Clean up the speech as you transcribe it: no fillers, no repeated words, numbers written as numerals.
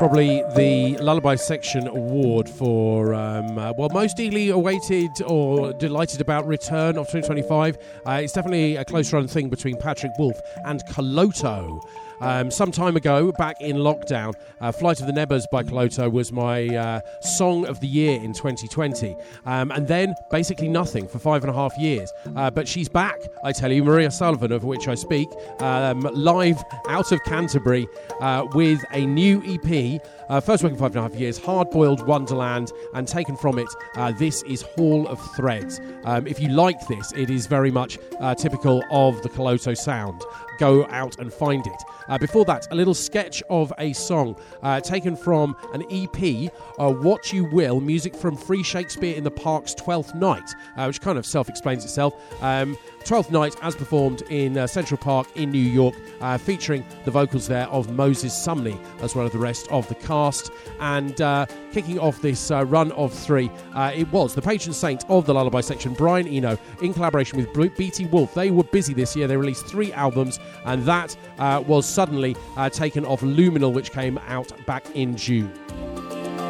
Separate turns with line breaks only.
Probably the Lullaby Section Award for, most eagerly awaited or delighted about return of 2025. It's definitely a close-run thing between Patrick Wolf and Koloto. Some time ago, back in lockdown, Flight of the Nebbers by Koloto was my song of the year in 2020. And then basically nothing for 5.5 years. But she's back, I tell you, Maria Sullivan, of which I speak, live out of Canterbury with a new EP. First work in 5.5 years, Hard-Boiled Wonderland, and taken from it, this is Hall of Threads. If you like this, it is very much typical of the Koloto sound. Go out and find it. Before that, a little sketch of a song taken from an EP, What You Will, music from Free Shakespeare in the Park's Twelfth Night, which kind of self-explains itself. 12th Night as performed in Central Park in New York, featuring the vocals there of Moses Sumney as well as the rest of the cast. And kicking off this run of three, it was the patron saint of the Lullaby Section, Brian Eno, in collaboration with BT Wolf. They were busy this year. They released 3 albums, and that was suddenly taken off Luminal, which came out back in June.